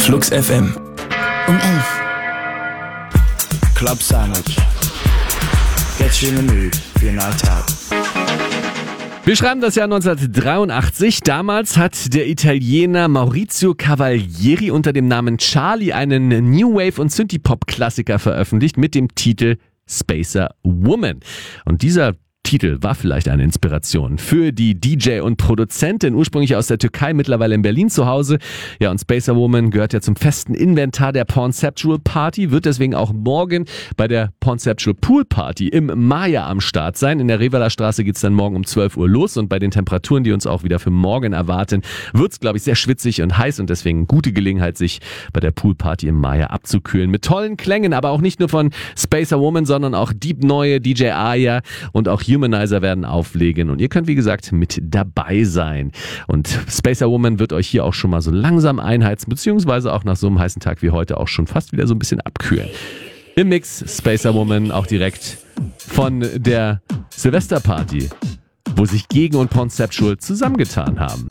Flux FM. Um 11. Club Sandwich. Get you in the mood for your night out. Wir schreiben das Jahr 1983. Damals hat der Italiener Maurizio Cavalieri unter dem Namen Charlie einen New Wave und Synthie-Pop-Klassiker veröffentlicht mit dem Titel Spacer Woman. Und dieser Titel war vielleicht eine Inspiration für die DJ und Produzentin, ursprünglich aus der Türkei, mittlerweile in Berlin zu Hause. Ja, und Spacer Woman gehört ja zum festen Inventar der Pornceptual Party, wird deswegen auch morgen bei der Pornceptual Pool Party im Maya am Start sein. In der Revaler Straße geht's dann morgen um 12 Uhr los und bei den Temperaturen, die uns auch wieder für morgen erwarten, wird's, glaube ich, sehr schwitzig und heiß und deswegen gute Gelegenheit, sich bei der Pool Party im Maya abzukühlen. Mit tollen Klängen, aber auch nicht nur von Spacer Woman, sondern auch Deep Neue, DJ Aya und auch Humanizer werden auflegen und ihr könnt, wie gesagt, mit dabei sein. Und Spacer Woman wird euch hier auch schon mal so langsam einheizen, beziehungsweise auch nach so einem heißen Tag wie heute auch schon fast wieder so ein bisschen abkühlen. Im Mix Spacer Woman auch direkt von der Silvesterparty, wo sich Gegen und Pornceptual zusammengetan haben.